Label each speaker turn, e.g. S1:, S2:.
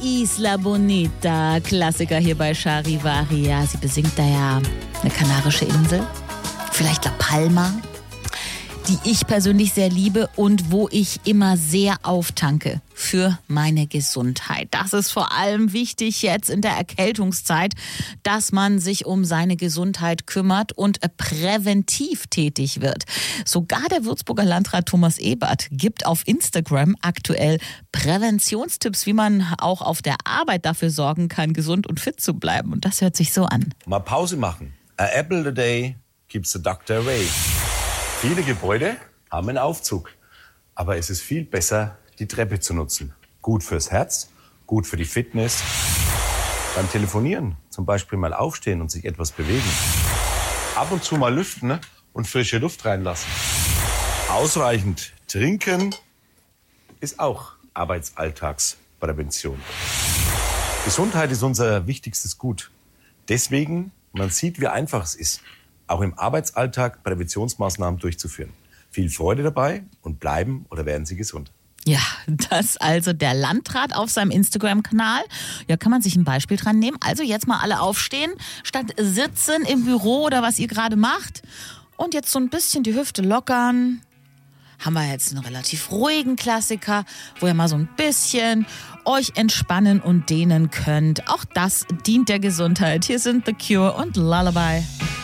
S1: Isla Bonita, Klassiker hier bei Charivari. Ja, sie besingt da ja eine kanarische Insel, vielleicht La Palma, die ich persönlich sehr liebe und wo ich immer sehr auftanke für meine Gesundheit. Das ist vor allem wichtig jetzt in der Erkältungszeit, dass man sich um seine Gesundheit kümmert und präventiv tätig wird. Sogar der Würzburger Landrat Thomas Ebert gibt auf Instagram aktuell Präventionstipps, wie man auch auf der Arbeit dafür sorgen kann, gesund und fit zu bleiben. Und das hört sich so an.
S2: Mal Pause machen. A apple a day keeps the doctor away. Viele Gebäude haben einen Aufzug, aber es ist viel besser, die Treppe zu nutzen. Gut fürs Herz, gut für die Fitness. Beim Telefonieren zum Beispiel mal aufstehen und sich etwas bewegen. Ab und zu mal lüften, ne? Und frische Luft reinlassen. Ausreichend trinken ist auch Arbeitsalltagsprävention. Gesundheit ist unser wichtigstes Gut. Deswegen, man sieht, wie einfach es ist, auch im Arbeitsalltag Präventionsmaßnahmen durchzuführen. Viel Freude dabei und bleiben oder werden Sie gesund.
S1: Ja, das also der Landrat auf seinem Instagram-Kanal. Ja, kann man sich ein Beispiel dran nehmen. Also jetzt mal alle aufstehen, statt sitzen im Büro oder was ihr gerade macht. Und jetzt so ein bisschen die Hüfte lockern. Haben wir jetzt einen relativ ruhigen Klassiker, wo ihr mal so ein bisschen euch entspannen und dehnen könnt. Auch das dient der Gesundheit. Hier sind The Cure und Lullaby.